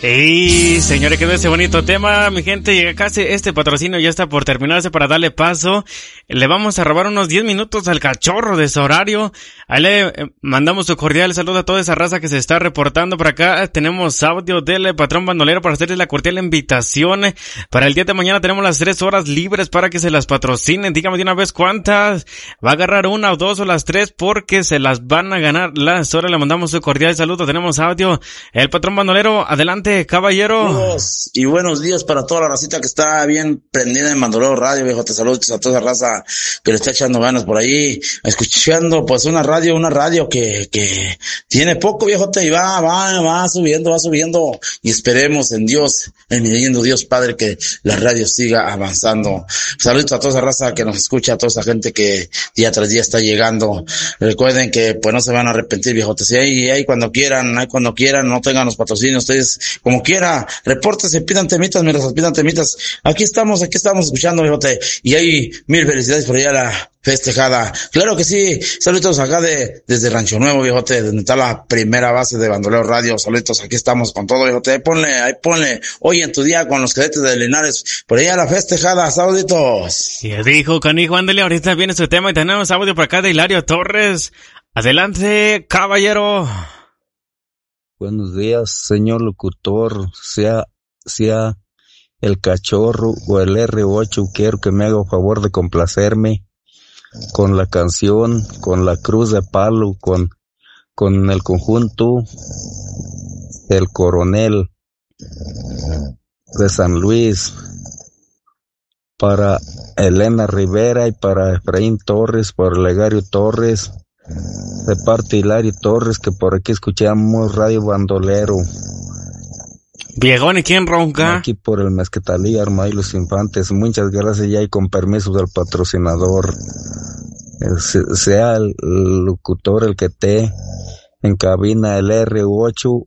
Y señores, quedó ese bonito tema, mi gente. Y casi este patrocinio ya está por terminarse. Para darle paso, le vamos a robar unos 10 minutos al cachorro de su horario. Ahí le mandamos su cordial saludo a toda esa raza que se está reportando por acá. Tenemos audio del patrón bandolero para hacerles la cordial invitación. Para el día de mañana tenemos las 3 horas libres para que se las patrocinen. Dígame de una vez cuántas. Va a agarrar una o dos o las 3 porque se las van a ganar las horas. Le mandamos su cordial saludo. Tenemos audio. El patrón bandolero, adelante, caballero. Saludos y buenos días para toda la racita que está bien prendida en Bandolero Radio, viejo. Te saludos a toda esa raza que le está echando ganas por ahí, escuchando pues una radio que tiene poco, viejote, y va subiendo, y esperemos en Dios, en mi lindo Dios Padre, que la radio siga avanzando. Saludos a toda esa raza que nos escucha, a toda esa gente que día tras día está llegando. Recuerden que pues no se van a arrepentir, viejote. Si hay cuando quieran, no tengan los patrocinios, ustedes como quiera, repórtense, pidan temitas, aquí estamos escuchando, viejote, y hay 1000 felicidades por allá a la festejada. Claro que sí. Saludos acá desde Rancho Nuevo, viejote, donde está la primera base de Bandolero Radio. Saludos, aquí estamos con todo, viejote. Ahí ponle hoy en tu día con los cadetes de Linares, por allá a la festejada. Saluditos. Y dijo canijo, ándale, ahorita viene su tema y tenemos audio por acá de Hilario Torres. Adelante, caballero. Buenos días, señor locutor, sea el cachorro o el R8, quiero que me haga favor de complacerme con la canción, con la cruz de palo, con el conjunto El Coronel de San Luis, para Elena Rivera y para Efraín Torres, para Legario Torres, de parte de Hilario Torres, que por aquí escuchamos Radio Bandolero. Viejón, ¿y quién ronca? Aquí por el Mezquetalí, Arma y los Infantes. Muchas gracias, ya y con permiso del patrocinador. Sea el locutor el que esté en cabina, el R8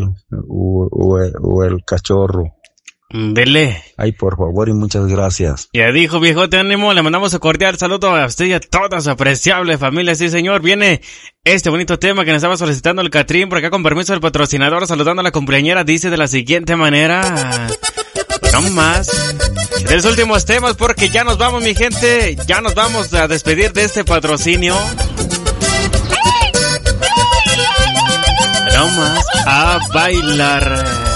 o el cachorro. Dele. Ay, por favor y muchas gracias. Ya dijo, viejote, ánimo, le mandamos un cordial saludo a usted y a toda su apreciable familia. Sí, señor, viene este bonito tema que nos estaba solicitando el Catrín por acá con permiso del patrocinador, saludando a la cumpleañera. Dice de la siguiente manera: no más de los últimos temas porque ya nos vamos, mi gente, ya nos vamos a despedir de este patrocinio. No más a bailar.